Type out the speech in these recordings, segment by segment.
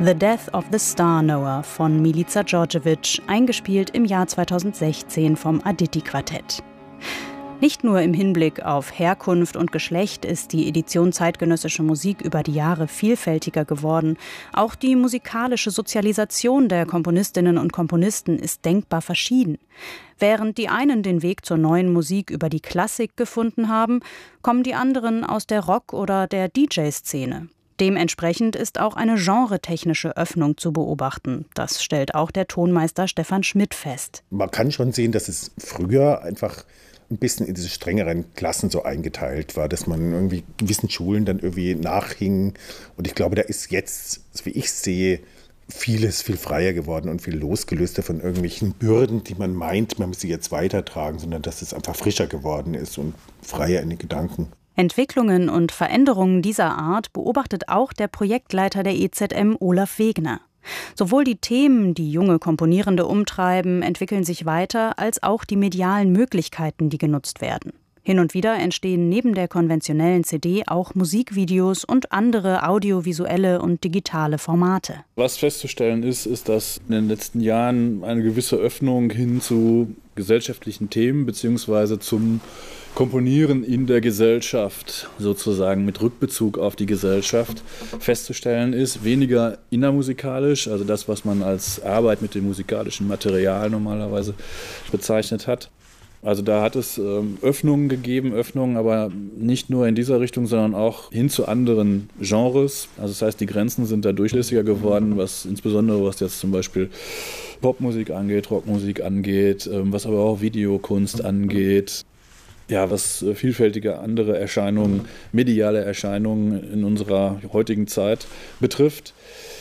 The Death of the Star Knower von Milica Djordjevic, eingespielt im Jahr 2016 vom Aditi-Quartett. Nicht nur im Hinblick auf Herkunft und Geschlecht ist die Edition Zeitgenössische Musik über die Jahre vielfältiger geworden. Auch die musikalische Sozialisation der Komponistinnen und Komponisten ist denkbar verschieden. Während die einen den Weg zur neuen Musik über die Klassik gefunden haben, kommen die anderen aus der Rock- oder der DJ-Szene. Dementsprechend ist auch eine genretechnische Öffnung zu beobachten. Das stellt auch der Tonmeister Stefan Schmidt fest. Man kann schon sehen, dass es früher einfach ein bisschen in diese strengeren Klassen so eingeteilt war, dass man irgendwie gewissen Schulen dann irgendwie nachhing. Und ich glaube, da ist jetzt, wie ich sehe, vieles viel freier geworden und viel losgelöster von irgendwelchen Bürden, die man meint, man müsse jetzt weitertragen, sondern dass es einfach frischer geworden ist und freier in den Gedanken. Entwicklungen und Veränderungen dieser Art beobachtet auch der Projektleiter der EZM, Olaf Wegner. Sowohl die Themen, die junge Komponierende umtreiben, entwickeln sich weiter, als auch die medialen Möglichkeiten, die genutzt werden. Hin und wieder entstehen neben der konventionellen CD auch Musikvideos und andere audiovisuelle und digitale Formate. Was festzustellen ist, dass in den letzten Jahren eine gewisse Öffnung hin zu gesellschaftlichen Themen bzw. zum Komponieren in der Gesellschaft, sozusagen mit Rückbezug auf die Gesellschaft, festzustellen ist. Weniger innermusikalisch, also das, was man als Arbeit mit dem musikalischen Material normalerweise bezeichnet hat. Also da hat es Öffnungen gegeben, aber nicht nur in dieser Richtung, sondern auch hin zu anderen Genres. Also das heißt, die Grenzen sind da durchlässiger geworden, insbesondere was jetzt zum Beispiel Popmusik angeht, Rockmusik angeht, was aber auch Videokunst angeht. Ja, was vielfältige andere Erscheinungen, mediale Erscheinungen in unserer heutigen Zeit betrifft.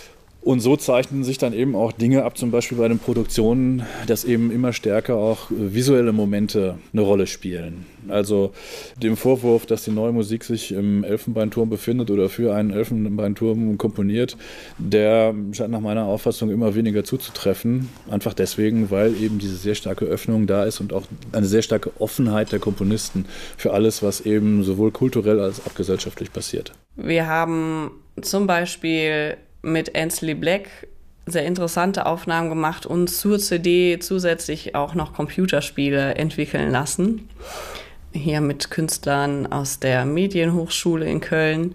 Und so zeichnen sich dann eben auch Dinge ab, zum Beispiel bei den Produktionen, dass eben immer stärker auch visuelle Momente eine Rolle spielen. Also dem Vorwurf, dass die neue Musik sich im Elfenbeinturm befindet oder für einen Elfenbeinturm komponiert, der scheint nach meiner Auffassung immer weniger zuzutreffen. Einfach deswegen, weil eben diese sehr starke Öffnung da ist und auch eine sehr starke Offenheit der Komponisten für alles, was eben sowohl kulturell als auch gesellschaftlich passiert. Wir haben zum Beispiel mit Ainsley Black sehr interessante Aufnahmen gemacht und zur CD zusätzlich auch noch Computerspiele entwickeln lassen. Hier mit Künstlern aus der Medienhochschule in Köln.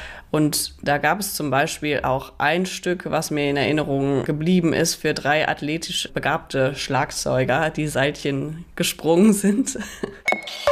Und da gab es zum Beispiel auch ein Stück, was mir in Erinnerung geblieben ist, für 3 athletisch begabte Schlagzeuger, die Seilchen gesprungen sind.